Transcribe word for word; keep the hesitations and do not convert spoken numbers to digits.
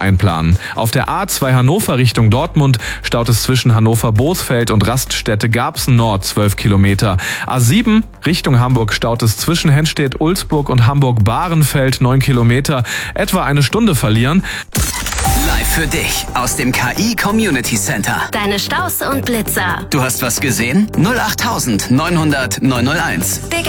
einplanen. Auf der A zwei Hannover Richtung Dortmund staut es zwischen Hannover-Bothfeld und Raststätte Garbsen Nord zwölf Kilometer. A sieben Richtung Hamburg staut es zwischen Henstedt-Ulzburg und Hamburg-Bahrenfeld neun Kilometer. Etwa eine Stunde verlieren. Live für dich aus dem K I Community Center. Deine Staus und Blitzer. Du hast was gesehen? null acht neunhundert neunhunderteins.